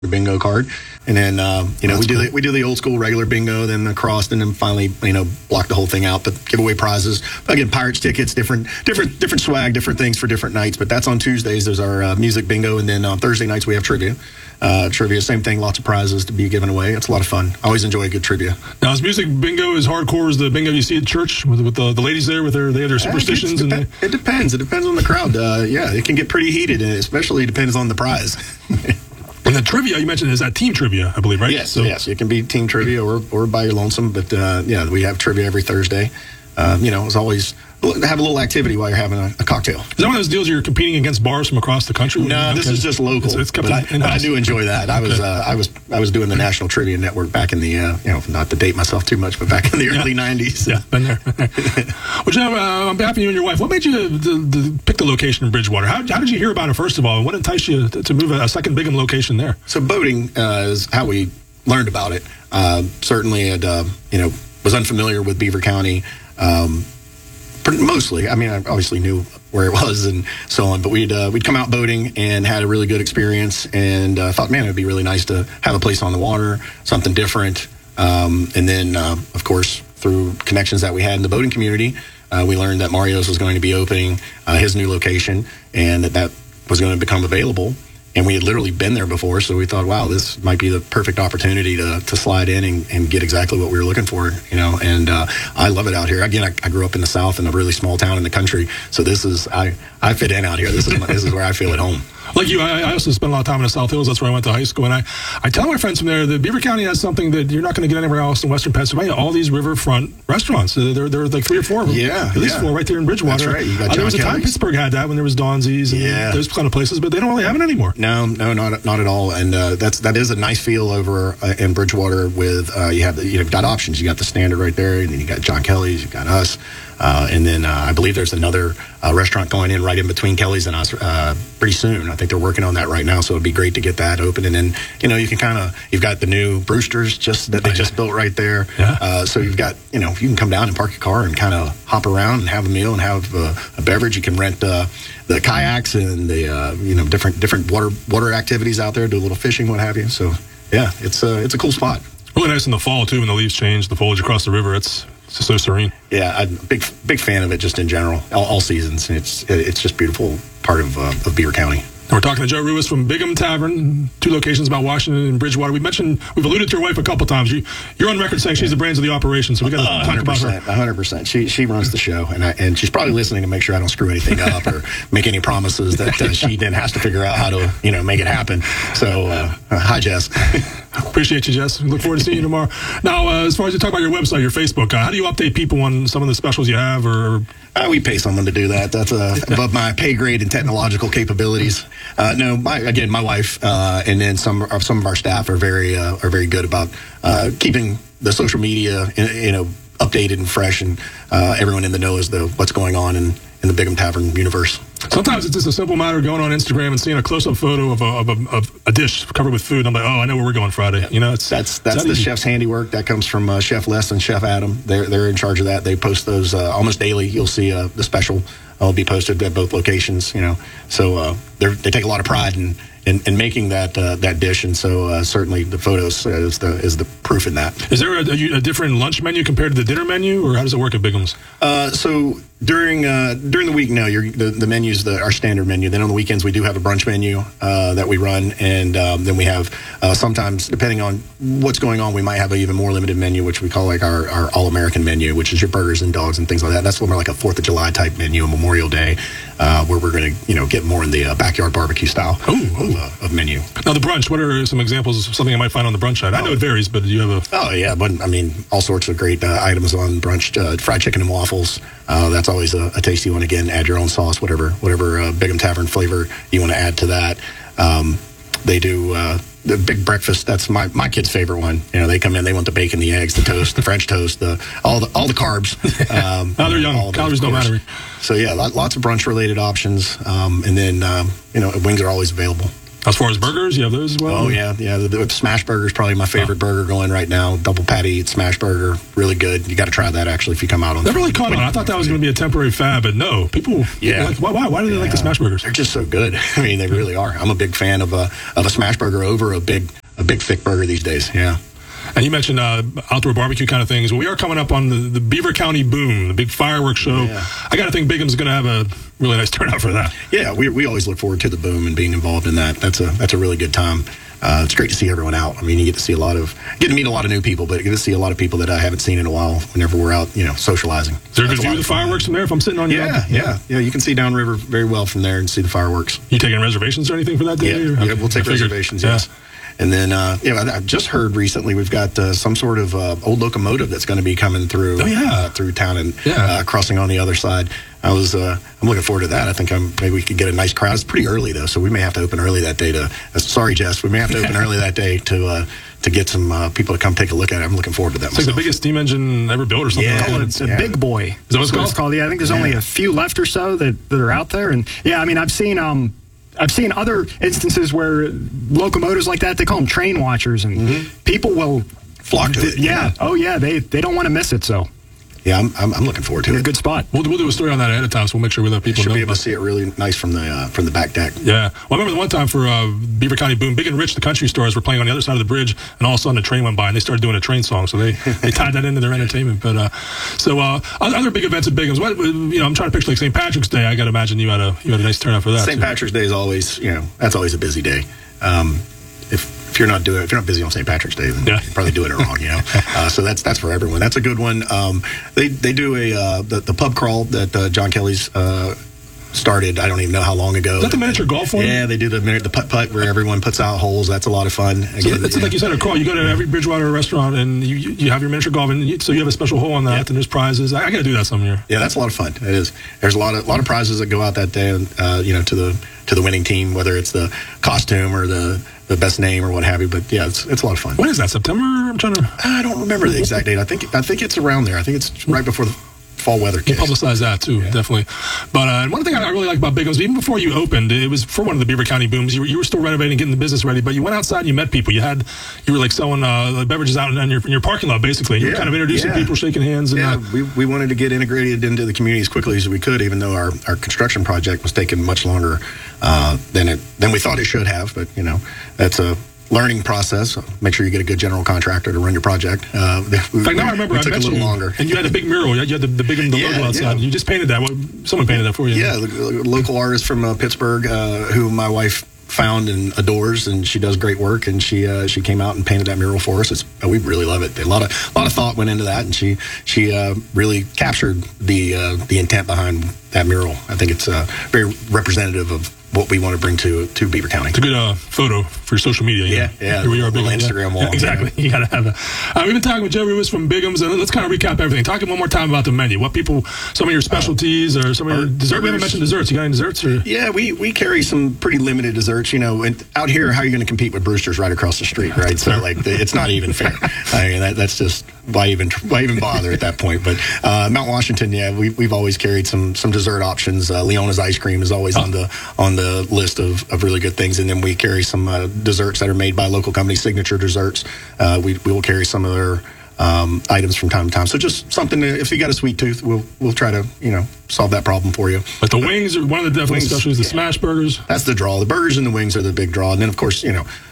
bingo card, and then we do the old school regular bingo, then the crossed, and then finally block the whole thing out. But give away prizes again, Pirates tickets, different swag, different things for different nights. But that's on Tuesdays. There's our music bingo, and then on Thursday nights we have trivia. Trivia, same thing, lots of prizes to be given away. It's a lot of fun. I always enjoy a good trivia. Now, is music bingo as hardcore as the bingo you see at church with the ladies there they have their superstitions? It depends. It depends on the crowd. It can get pretty heated, and especially depends on the prize. And the trivia you mentioned, is that team trivia, I believe, right? Yes, yes. It can be team trivia or by your lonesome, but we have trivia every Thursday. As always, have a little activity while you're having a cocktail. Is that one of those deals you're competing against bars from across the country? No, this is just local. But I do enjoy that. I was doing the National Trivia Network back in the not to date myself too much, but back in the early '90s. Yeah, been there. Well, Jeff, on behalf of you and your wife, what made you to pick the location in Bridgewater? How did you hear about it first of all, and what enticed you to move a second Bigham location there? So boating is how we learned about it. Certainly, was unfamiliar with Beaver County. Mostly, I obviously knew where it was and so on, but we'd come out boating and had a really good experience, and thought, man, it'd be really nice to have a place on the water, something different. And then, of course, through connections that we had in the boating community, we learned that Mario's was going to be opening his new location, and that was going to become available. And we had literally been there before, so we thought, wow, this might be the perfect opportunity to slide in and get exactly what we were looking for, And I love it out here. Again, I grew up in the South in a really small town in the country, so I fit in out here. This is where I feel at home. Like you, I also spent a lot of time in the South Hills. That's where I went to high school. And I tell my friends from there that Beaver County has something that you're not going to get anywhere else in Western Pennsylvania. All these riverfront restaurants. There are like 3 or 4 of them. Yeah. At least 4 right there in Bridgewater. That's right. You got there was a time Pittsburgh had that when there was Donzi's and those kind of places, but they don't really have it anymore. No, not at all. And that is a nice feel over in Bridgewater with you've got options. You got the Standard right there, and then you got John Kelly's, you got us. And then I believe there's another restaurant going in right in between Kelly's and us pretty soon. I think they're working on that right now, so it'd be great to get that open. And then, you can you've got the new Brewster's that they just built right there. Yeah. So you've got, you can come down and park your car and kind of hop around and have a meal and have a beverage. You can rent the kayaks and the different water activities out there, do a little fishing, what have you. So, yeah, it's a cool spot. Really nice in the fall, too, when the leaves change, the foliage across the river. It's just so serene. Yeah, I'm a big fan of it just in general, all seasons. It's just beautiful part of Beaver County. We're talking to Joe Ruiz from Bigham Tavern, 2 locations about Washington and Bridgewater. We've alluded to your wife a couple times. You're on record saying she's the brains of the operation, so we got to talk about her. 100%. She runs the show, and she's probably listening to make sure I don't screw anything up or make any promises that she then has to figure out how to make it happen. So hi, Jess. Appreciate you, Jess. Look forward to seeing you tomorrow. Now, as far as you talk about your website, your Facebook, how do you update people on some of the specials you have? Or we pay someone to do that. That's above my pay grade and technological capabilities. No, my wife and then some of our staff are very good about keeping the social media updated and fresh, and everyone in the know as to what's going on in the Bigham Tavern universe. Sometimes it's just a simple matter of going on Instagram and seeing a close-up photo of a dish covered with food. And I'm like, I know where we're going Friday. That's the chef's handiwork. That comes from Chef Les and Chef Adam. They're in charge of that. They post those almost daily. You'll see the special will be posted at both locations. So they take a lot of pride in making that dish, and so certainly the photos is the proof in that. Is there a different lunch menu compared to the dinner menu, or how does it work at Bigham's? So during the week, no, the menu's our standard menu. Then on the weekends we do have a brunch menu that we run, and then we have sometimes, depending on what's going on, we might have an even more limited menu, which we call like our all-American menu, which is your burgers and dogs and things like that. That's more like a 4th of July type menu, a Memorial Day, where we're going to get more in the backyard barbecue style of menu. Now the brunch, what are some examples of something I might find on the brunch side? I know it varies, but do you have a... Oh yeah, but all sorts of great items on brunch. Fried chicken and waffles. That's always a tasty one. Again, add your own sauce, whatever Bigham Tavern flavor you want to add to that. They do the big breakfast. That's my kid's favorite one. They come in, they want the bacon, the eggs, the toast, the French toast, all the carbs. Now they're young, calories don't matter. So yeah, lots of brunch related options, and then wings are always available. As far as burgers, you have those as well? Oh, yeah. The smash burger is probably my favorite burger going right now. Double patty smash burger, really good. You got to try that, actually, if you come out on. That really caught on. I thought that was going to be a temporary fad, but no. People, like, why do they like the smash burgers? They're just so good. I mean, they really are. I'm a big fan of a smash burger over a big thick burger these days. Yeah. And you mentioned outdoor barbecue kind of things. Well, we are coming up on the Beaver County Boom, the big fireworks show. Yeah. I got to think Bingham's going to have a really nice turnout for that. Yeah, we always look forward to the Boom and being involved in that. That's a really good time. It's great to see everyone out. I mean, you get to see get to meet a lot of new people, but you get to see a lot of people that I haven't seen in a while whenever we're out, socializing. Is there a good view of the fireworks from there if I'm sitting on your Yeah. You can see downriver very well from there and see the fireworks. You taking reservations or anything for that day? Yeah, we'll take reservations, yes. And then, I just heard recently we've got some sort of old locomotive that's going to be coming through through town and crossing on the other side. I'm looking forward to that. I think maybe we could get a nice crowd. It's pretty early though, so we may have to open early that day. Sorry, Jess, we may have to open early that day to get some people to come take a look at it. I'm looking forward to that. It's like the biggest steam engine ever built or something. Yeah, it's a big boy. Is that what it's called? Yeah, I think there's only a few left or so that are out there. And yeah, I mean, I've seen other instances where locomotives like that, they call them train watchers, and people will flock to it. Yeah. Oh, yeah. They don't want to miss it, so. Yeah, I'm looking forward to it. A good spot. We'll do a story on that ahead of time, so we'll make sure we let people know. Should be able to see it really nice from the back deck. Yeah. Well, I remember the one time for Beaver County Boom, Big and Rich, the country stars, were playing on the other side of the bridge, and all of a sudden a train went by, and they started doing a train song, so they tied that into their entertainment. But other big events at Bigham's. I'm trying to picture like St. Patrick's Day. I got to imagine you had a nice turnout for that. St. Patrick's Day is always, that's always a busy day. If you're not busy on St. Patrick's Day, then you're probably doing it wrong, So that's for everyone. That's a good one. They do the pub crawl that John Kelly's started. I don't even know how long ago. Is that the miniature golf one? Yeah, they do the putt where everyone puts out holes. That's a lot of fun. Again, it's like you said, a crawl. You go to every Bridgewater restaurant and you have your miniature golf, and so you have a special hole on that, and there's prizes. I got to do that some year. Yeah, that's a lot of fun. It is. There's a lot of prizes that go out that day, to the winning team, whether it's the costume or the best name or what have you. But yeah, it's a lot of fun. When is that? September? I don't remember the exact date. I think it's around there. I think it's right before the fall weather kicks. We'll publicize that too, definitely. But one thing I really like about Bigham's, even before you opened, it was for one of the Beaver County Booms. You were still renovating, getting the business ready, but you went outside and you met people. You were like selling beverages out in your parking lot, basically. You were kind of introducing people, shaking hands. And, we wanted to get integrated into the community as quickly as we could, even though our construction project was taking much longer than we thought it should have. But that's a learning process. Make sure you get a good general contractor to run your project. In fact, now I remember it took a little longer. And you had a big mural. You had the logo outside. You just painted that. Someone painted that for you. Yeah, the local artist from Pittsburgh, who my wife found and adores, and she does great work. And she came out and painted that mural for us. We really love it. A lot of thought went into that, and she really captured the intent behind that mural. I think it's very representative of what we want to bring to Beaver County. It's a good photo for social media. Yeah. Here we are, Bigham's. Instagram wall. Exactly. You got to have that. We've been talking with Joe Rubis from Bigham's, and let's kind of recap everything. Talk one more time about the menu. Some of your specialties, or some of your desserts. We haven't mentioned desserts. You got any desserts? Or? Yeah, we carry some pretty limited desserts. And out here, how are you going to compete with Brewster's right across the street, right? So it's not even fair. I mean, that's just why even bother at that point. But Mount Washington, we've always carried some dessert options. Leona's ice cream is always on the list of really good things, and then we carry some desserts that are made by local companies, Signature Desserts. We will carry some of their items from time to time. So just something if you got a sweet tooth, we'll try to solve that problem for you. But the wings are one of the definitely specialties. The smash burgers. That's the draw. The burgers and the wings are the big draw, and then of course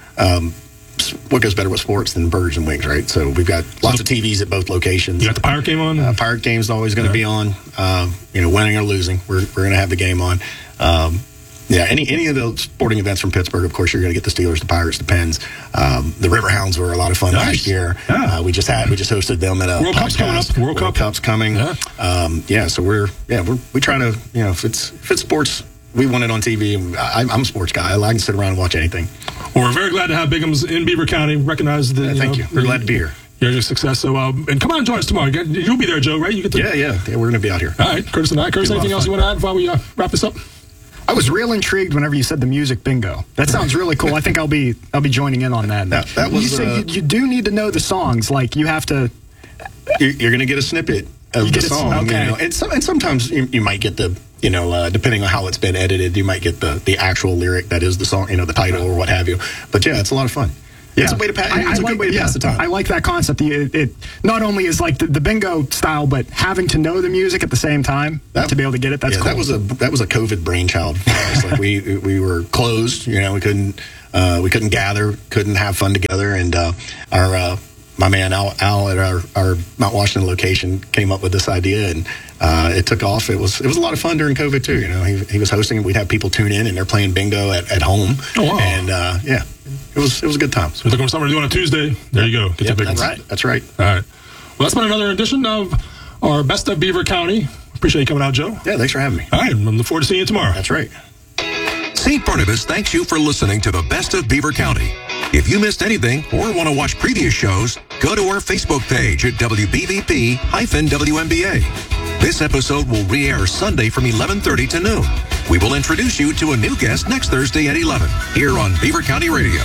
what goes better with sports than burgers and wings, right? So we've got lots of TVs at both locations. You got the Pirate game on? Pirate game's always going to be on. Winning or losing, we're going to have the game on. Any of the sporting events from Pittsburgh, of course, you're going to get the Steelers, the Pirates, the Pens. The Riverhounds were a lot of fun last year. Yeah. We just hosted them at a World Cup's coming up. World Cup's coming. Yeah. So we try to if it's sports, we want it on TV. I'm a sports guy. I can sit around and watch anything. Well, we're very glad to have Bigham's in Beaver County. Recognize the thank you. We're glad to be here. Your success. So, and come on and join us tomorrow. You'll be there, Joe, right? You get to. Yeah. We're going to be out here. All right, Curtis and I. Curtis, anything else you want to add before we wrap this up? I was real intrigued whenever you said the music bingo. That sounds really cool. I think I'll be joining in on that. That was. You said you do need to know the songs. Like you have to. You're going to get a snippet of the song. Okay. And sometimes you might get the depending on how it's been edited, you might get the actual lyric that is the song, the title or what have you. But yeah, it's a lot of fun. Yeah. It's a way to pass. Good way to pass the time. I like that concept. It not only is like the bingo style, but having to know the music at the same time to be able to get it. That's cool. That was a COVID brainchild for us. Like we were closed. We couldn't gather, couldn't have fun together, and my man Al at our Mount Washington location came up with this idea, and it took off. It was a lot of fun during COVID too. He was hosting, and we'd have people tune in, and they're playing bingo at home. Oh wow! And it was a good time. So we're looking for something to do on a Tuesday. There you go. Get the big one. That's right. All right. Well, that's been another edition of our Best of Beaver County. Appreciate you coming out, Joe. Yeah, thanks for having me. All right, I look forward to seeing you tomorrow. That's right. St. Barnabas thanks you for listening to the Best of Beaver County. If you missed anything or want to watch previous shows, go to our Facebook page at WBVP-WNBA. This episode will re-air Sunday from 11:30 to noon. We will introduce you to a new guest next Thursday at 11 here on Beaver County Radio.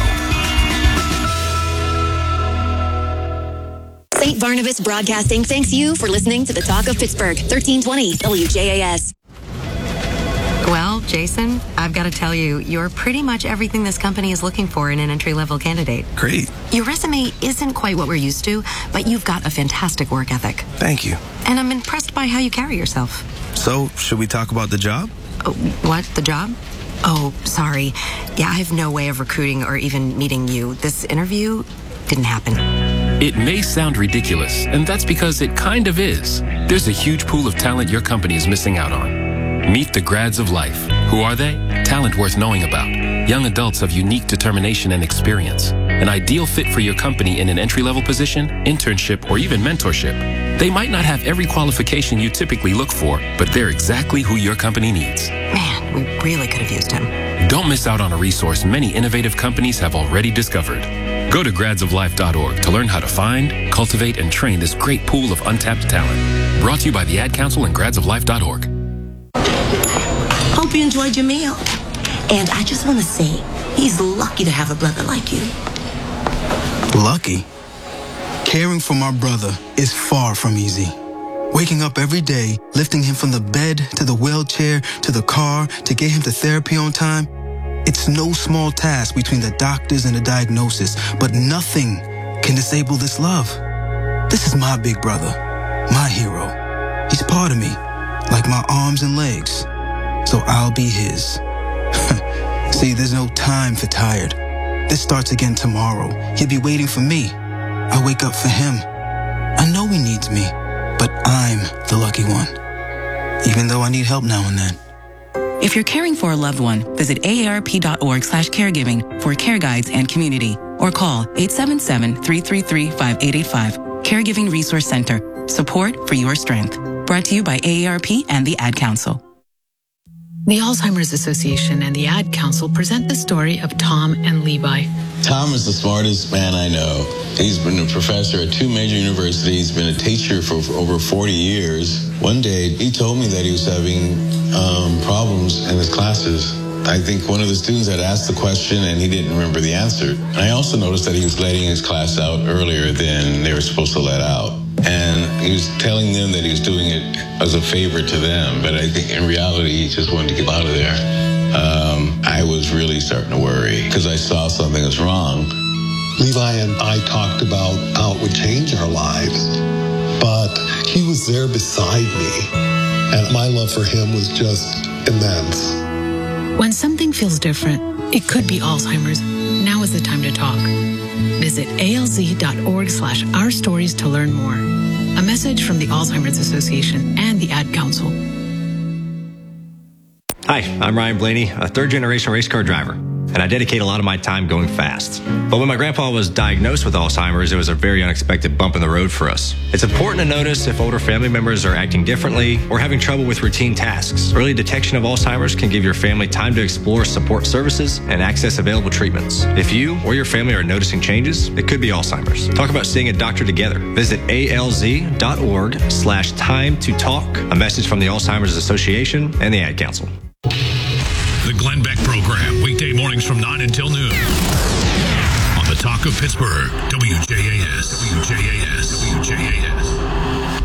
St. Barnabas Broadcasting thanks you for listening to the Talk of Pittsburgh, 1320 WJAS. Well, Jason, I've got to tell you, you're pretty much everything this company is looking for in an entry-level candidate. Great. Your resume isn't quite what we're used to, but you've got a fantastic work ethic. Thank you. And I'm impressed by how you carry yourself. So, should we talk about the job? What? The job? Oh, sorry. Yeah, I have no way of recruiting or even meeting you. This interview didn't happen. It may sound ridiculous, and that's because it kind of is. There's a huge pool of talent your company is missing out on. Meet the Grads of Life. Who are they? Talent worth knowing about. Young adults of unique determination and experience. An ideal fit for your company in an entry-level position, internship, or even mentorship. They might not have every qualification you typically look for, but they're exactly who your company needs. Man, we really could have used him. Don't miss out on a resource many innovative companies have already discovered. Go to gradsoflife.org to learn how to find, cultivate, and train this great pool of untapped talent. Brought to you by the Ad Council and gradsoflife.org. Hope you enjoyed your meal. And I just want to say, he's lucky to have a brother like you. Lucky? Caring for my brother is far from easy. Waking up every day, lifting him from the bed to the wheelchair to the car to get him to therapy on time, it's no small task between the doctors and the diagnosis, but nothing can disable this love. This is my big brother, my hero. He's part of me, like my arms and legs. So I'll be his. See, there's no time for tired. This starts again tomorrow. He'll be waiting for me. I wake up for him. I know he needs me, but I'm the lucky one. Even though I need help now and then. If you're caring for a loved one, visit aarp.org/caregiving for care guides and community, or call 877-333-5885. Caregiving Resource Center. Support for your strength. Brought to you by AARP and the Ad Council. The Alzheimer's Association and the Ad Council present the story of Tom and Levi. Tom is the smartest man I know. He's been a professor at 2 major universities, been a teacher for over 40 years. One day, he told me that he was having problems in his classes. I think one of the students had asked the question and he didn't remember the answer. And I also noticed that he was letting his class out earlier than they were supposed to let out. And he was telling them that he was doing it as a favor to them, but I think in reality he just wanted to get out of there. I was really starting to worry because I saw something was wrong. Levi and I talked about how it would change our lives, but he was there beside me, and my love for him was just immense. When something feels different, it could be Alzheimer's. Now is the time to talk. Visit alz.org/ourstories to learn more. A message from the Alzheimer's Association and the Ad Council. Hi, I'm Ryan Blaney, a third-generation race car driver, and I dedicate a lot of my time going fast. But when my grandpa was diagnosed with Alzheimer's, it was a very unexpected bump in the road for us. It's important to notice if older family members are acting differently or having trouble with routine tasks. Early detection of Alzheimer's can give your family time to explore support services and access available treatments. If you or your family are noticing changes, it could be Alzheimer's. Talk about seeing a doctor together. Visit alz.org/time to talk. A message from the Alzheimer's Association and the Ad Council. The Glenn Beck Program, weekday mornings from 9 until noon. On the Talk of Pittsburgh, WJAS.